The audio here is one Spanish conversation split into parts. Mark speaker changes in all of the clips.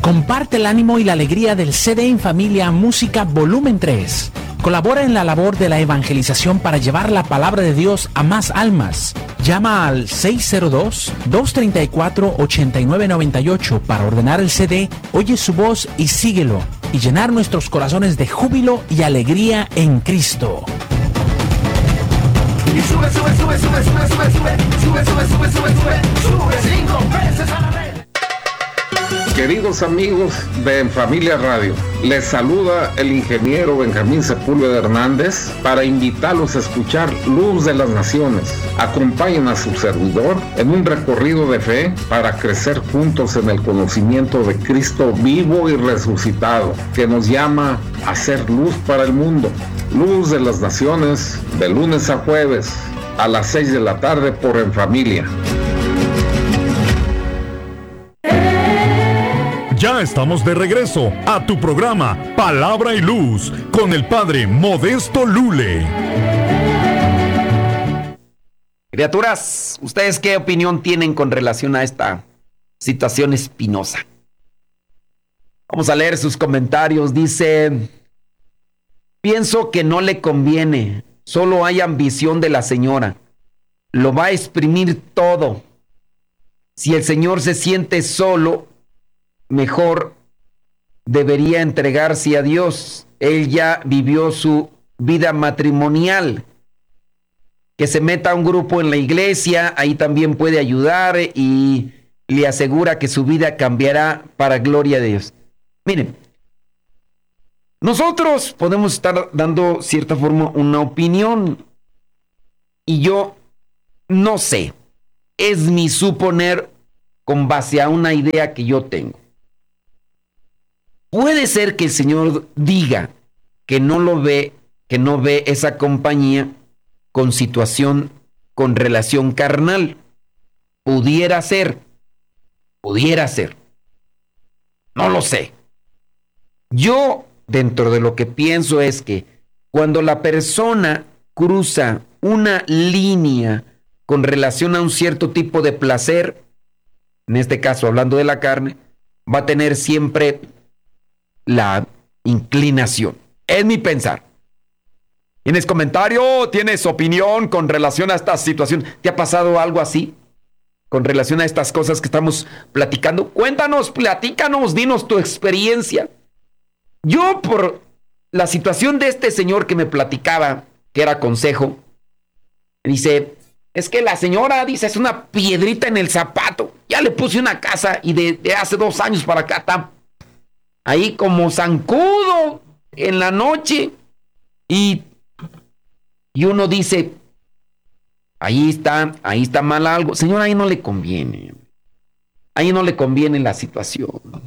Speaker 1: Comparte el ánimo y la alegría del CD en Familia Música Volumen 3. Colabora en la labor de la evangelización para llevar la palabra de Dios a más almas. Llama al 602-234-8998 para ordenar el CD, oye su voz y síguelo, y llenar nuestros corazones de júbilo y alegría en Cristo.
Speaker 2: Y sube, sube, sube, sube, sube, sube, sube, sube, sube, sube, sube, sube, sube 5 veces a la red.
Speaker 3: Queridos amigos de En Familia Radio, les saluda el ingeniero Benjamín Sepúlveda Hernández para invitarlos a escuchar Luz de las Naciones. Acompañen a su servidor en un recorrido de fe para crecer juntos en el conocimiento de Cristo vivo y resucitado, que nos llama a ser luz para el mundo. Luz de las Naciones, de lunes a jueves, a las 6 de la tarde por En Familia.
Speaker 4: Ya estamos de regreso a tu programa Palabra y Luz con el Padre Modesto Lule.
Speaker 5: Criaturas, ¿ustedes qué opinión tienen con relación a esta situación espinosa? Vamos a leer sus comentarios. Dice: pienso que no le conviene, solo hay ambición de la señora. Lo va a exprimir todo. Si el señor se siente solo, mejor debería entregarse a Dios. Él ya vivió su vida matrimonial. Que se meta a un grupo en la iglesia, ahí también puede ayudar y le asegura que su vida cambiará para gloria de Dios. Miren, nosotros podemos estar dando cierta forma una opinión y yo no sé, es mi suponer con base a una idea que yo tengo. Puede ser que el Señor diga que no lo ve, que no ve esa compañía con situación, con relación carnal. Pudiera ser. No lo sé. Yo, dentro de lo que pienso es que cuando la persona cruza una línea con relación a un cierto tipo de placer, en este caso hablando de la carne, va a tener siempre la inclinación. Es mi pensar. ¿Tienes comentario? ¿Tienes opinión con relación a esta situación? ¿Te ha pasado algo así? Con relación a estas cosas que estamos platicando. Cuéntanos, platícanos, dinos tu experiencia. Yo, por la situación de este señor que me platicaba, que era consejo, dice, es que la señora, dice, es una piedrita en el zapato. Ya le puse una casa y de hace 2 años para acá está ahí como zancudo en la noche. Y uno dice, ahí está mal algo. Señor, ahí no le conviene. Ahí no le conviene la situación.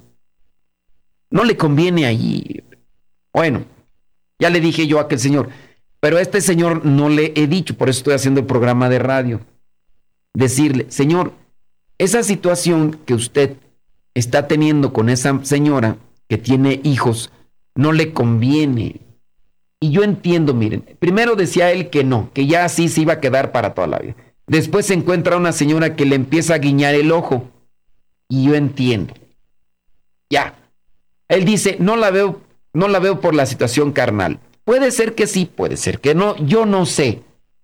Speaker 5: No le conviene allí. Bueno, ya le dije yo a aquel señor, pero a este señor no le he dicho, por eso estoy haciendo el programa de radio. Decirle, señor, esa situación que usted está teniendo con esa señora que tiene hijos, no le conviene. Y yo entiendo, miren, primero decía él que no, que ya así se iba a quedar para toda la vida. Después se encuentra una señora que le empieza a guiñar el ojo. Y yo entiendo. Ya. Él dice, no la veo por la situación carnal. Puede ser que sí, puede ser que no. Yo no sé.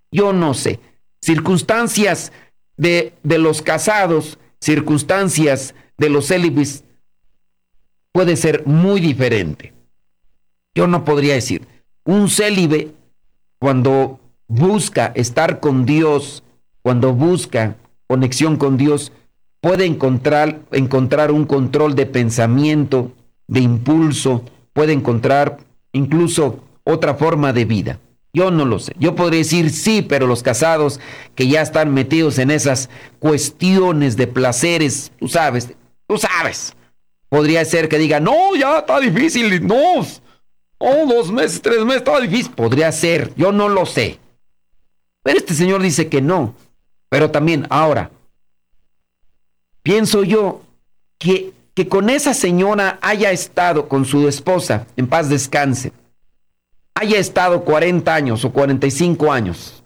Speaker 5: Circunstancias de los casados, circunstancias de los célibes, puede ser muy diferente. Yo no podría decir. Un célibe, cuando busca estar con Dios, cuando busca conexión con Dios, puede encontrar un control de pensamiento, de impulso, puede encontrar incluso otra forma de vida. Yo no lo sé. Yo podría decir sí, pero los casados que ya están metidos en esas cuestiones de placeres, tú sabes, podría ser que digan, no, ya está difícil, no, 2 meses, 3 meses, está difícil. Podría ser, yo no lo sé. Pero este señor dice que no. Pero también, ahora, pienso yo que con esa señora haya estado con su esposa, en paz descanse, haya estado 40 años o 45 años.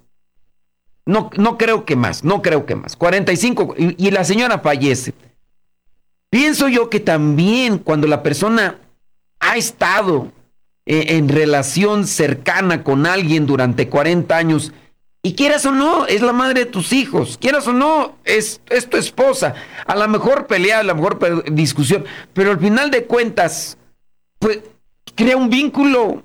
Speaker 5: No creo que más. 45, y la señora fallece. Pienso yo que también cuando la persona ha estado en relación cercana con alguien durante 40 años, y quieras o no, es la madre de tus hijos, quieras o no, es tu esposa, a lo mejor pelea, a lo mejor discusión, pero al final de cuentas, pues, crea un vínculo.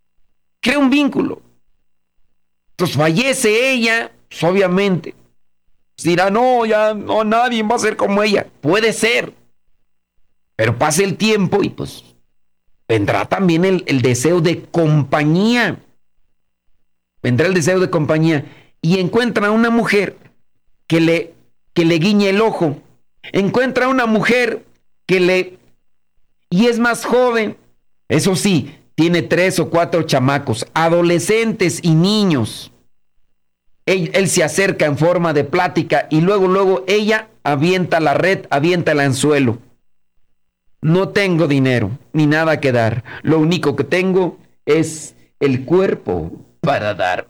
Speaker 5: Entonces fallece ella, pues, obviamente. Dirá, no, ya no, nadie va a ser como ella. Puede ser. Pero pase el tiempo y pues vendrá también el deseo de compañía. Vendrá el deseo de compañía. Y encuentra una mujer que le guiñe el ojo. Encuentra una mujer y es más joven. Eso sí, tiene 3 o 4 chamacos, adolescentes y niños. Él se acerca en forma de plática y luego ella avienta la red, avienta el anzuelo. No tengo dinero ni nada que dar. Lo único que tengo es el cuerpo para dar.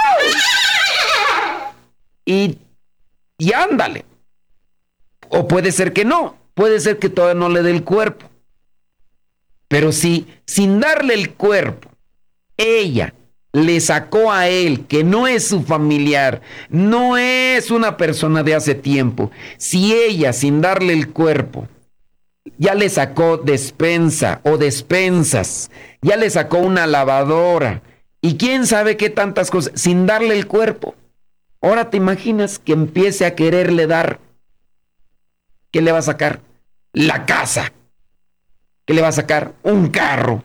Speaker 5: Y ándale. O puede ser que no. Puede ser que todavía no le dé el cuerpo. Pero si sin darle el cuerpo, ella le sacó a él, que no es su familiar, no es una persona de hace tiempo, si ella sin darle el cuerpo ya le sacó despensa o despensas, ya le sacó una lavadora y quién sabe qué tantas cosas, sin darle el cuerpo, ahora te imaginas que empiece a quererle dar, ¿qué le va a sacar? La casa. ¿Qué le va a sacar? Un carro.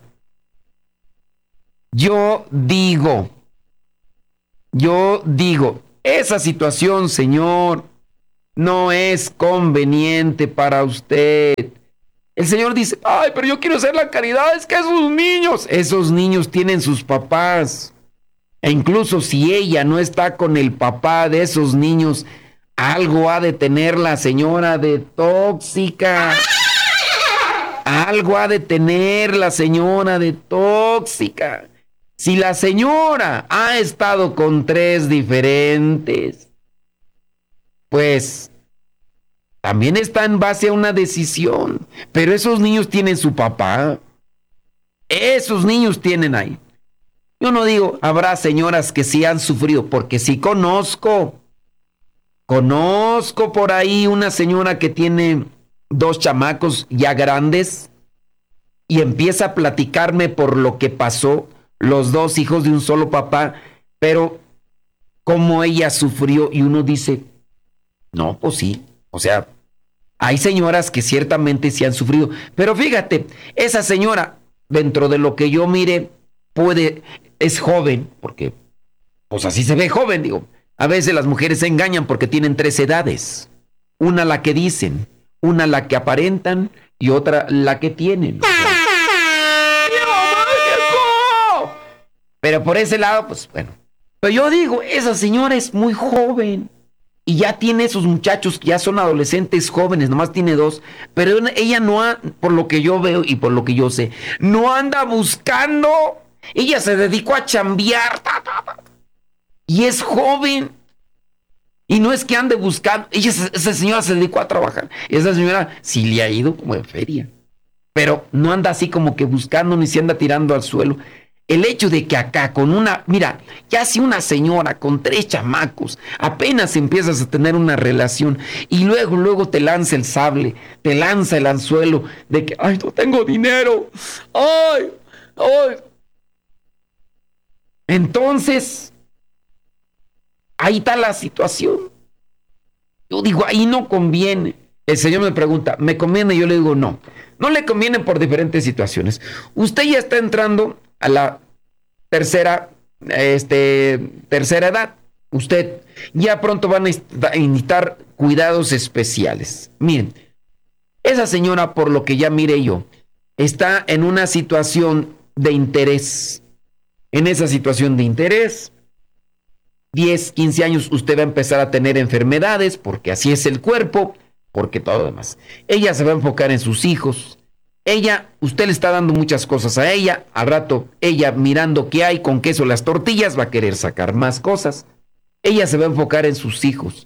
Speaker 5: Yo digo, esa situación, señor, no es conveniente para usted. El Señor dice, ay, pero yo quiero hacer la caridad, es que esos niños tienen sus papás. E incluso si ella no está con el papá de esos niños, algo ha de tener la señora de tóxica. Algo ha de tener la señora de tóxica. Si la señora ha estado con 3 diferentes, pues también está en base a una decisión. Pero esos niños tienen su papá. Esos niños tienen ahí. Yo no digo, habrá señoras que sí han sufrido, porque sí conozco por ahí una señora que tiene 2 chamacos ya grandes y empieza a platicarme por lo que pasó, los 2 hijos de un solo papá, pero cómo ella sufrió, y uno dice, no, pues sí, o sea, hay señoras que ciertamente sí han sufrido, pero fíjate, esa señora, dentro de lo que yo mire, es joven, porque pues así se ve joven, digo, a veces las mujeres se engañan porque tienen 3 edades, una la que dicen, una la que aparentan y otra la que tienen. Pero por ese lado, pues bueno. Pero yo digo, esa señora es muy joven y ya tiene esos muchachos que ya son adolescentes jóvenes, nomás tiene 2, pero ella no por lo que yo veo y por lo que yo sé, no anda buscando. Ella se dedicó a chambear y es joven. Y no es que ande buscando, esa señora se dedicó a trabajar. Esa señora sí le ha ido como en feria, pero no anda así como que buscando ni se anda tirando al suelo. El hecho de que acá mira, ya si una señora con 3 chamacos, apenas empiezas a tener una relación y luego te lanza el sable, te lanza el anzuelo de que, ay, no tengo dinero, ay. Entonces, ahí está la situación. Yo digo, ahí no conviene. El Señor me pregunta, ¿me conviene? Yo le digo, no. No le conviene por diferentes situaciones. Usted ya está entrando a la tercera edad. Usted ya pronto va a necesitar cuidados especiales. Miren, esa señora, por lo que ya mire yo, está en una situación de interés. En esa situación de interés, 10, 15 años, usted va a empezar a tener enfermedades, porque así es el cuerpo, porque todo lo demás. Ella se va a enfocar en sus hijos. Usted le está dando muchas cosas a ella. Al rato, ella mirando qué hay con queso las tortillas, va a querer sacar más cosas. Ella se va a enfocar en sus hijos.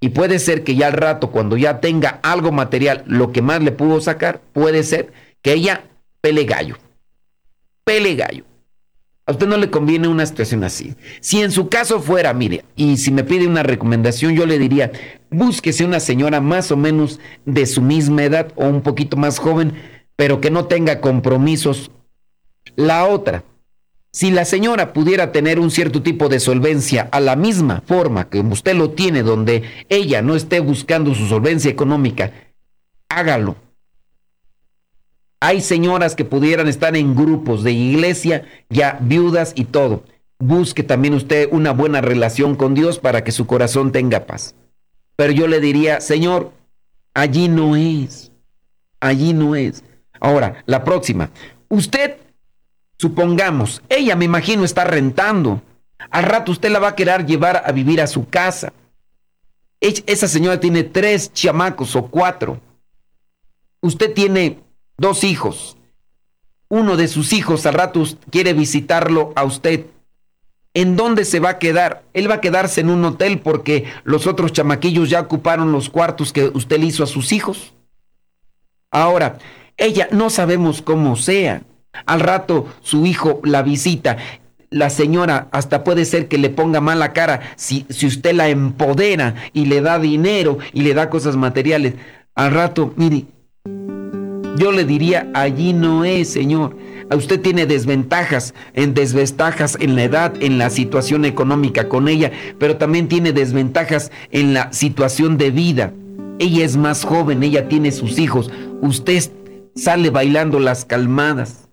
Speaker 5: Y puede ser que ya al rato, cuando ya tenga algo material, lo que más le pudo sacar, puede ser que ella pele gallo. Pele gallo. A usted no le conviene una situación así. Si en su caso fuera, mire, y si me pide una recomendación, yo le diría, búsquese una señora más o menos de su misma edad o un poquito más joven, pero que no tenga compromisos. La otra, si la señora pudiera tener un cierto tipo de solvencia a la misma forma que usted lo tiene, donde ella no esté buscando su solvencia económica, hágalo. Hay señoras que pudieran estar en grupos de iglesia, ya viudas y todo. Busque también usted una buena relación con Dios para que su corazón tenga paz. Pero yo le diría, Señor, allí no es. Allí no es. Ahora, la próxima. Usted, supongamos, ella me imagino está rentando. Al rato usted la va a querer llevar a vivir a su casa. Esa señora tiene 3 chamacos o 4. Usted tiene 2 hijos. Uno de sus hijos al rato quiere visitarlo a usted. ¿En dónde se va a quedar? Él va a quedarse en un hotel porque los otros chamaquillos ya ocuparon los cuartos que usted le hizo a sus hijos. Ahora, ella no sabemos cómo sea. Al rato su hijo la visita. La señora hasta puede ser que le ponga mala cara si usted la empodera y le da dinero y le da cosas materiales. Al rato, mire, yo le diría, allí no es, señor. Usted tiene desventajas en la edad, en la situación económica con ella, pero también tiene desventajas en la situación de vida. Ella es más joven, ella tiene sus hijos. Usted sale bailando las calmadas.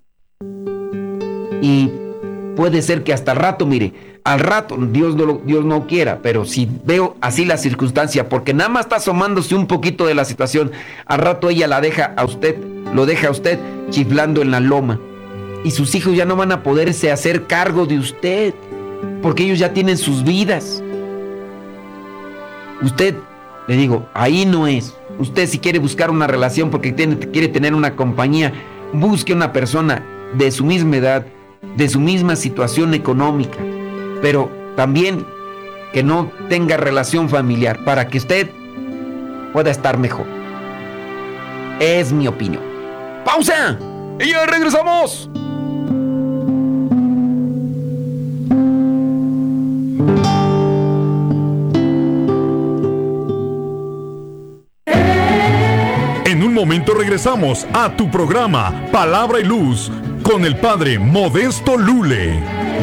Speaker 5: Y puede ser que hasta el rato, mire, al rato, Dios no quiera, pero si veo así la circunstancia, porque nada más está asomándose un poquito de la situación, al rato ella lo deja a usted chiflando en la loma. Y sus hijos ya no van a poderse hacer cargo de usted, porque ellos ya tienen sus vidas. Usted, le digo, ahí no es. Usted si quiere buscar una relación porque quiere tener una compañía, busque una persona de su misma edad, de su misma situación económica, pero también que no tenga relación familiar para que usted pueda estar mejor. Es mi opinión. ¡Pausa! ¡Y ya regresamos!
Speaker 4: En un momento regresamos a tu programa Palabra y Luz con el Padre Modesto Lule.